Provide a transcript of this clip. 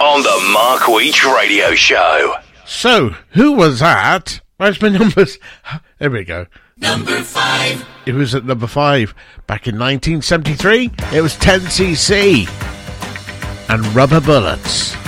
on the Mark Weech Radio Show. So, who was that? Where's my numbers? There we go. Number 5. It was at number 5. Back in 1973, it was 10cc and Rubber Bullets.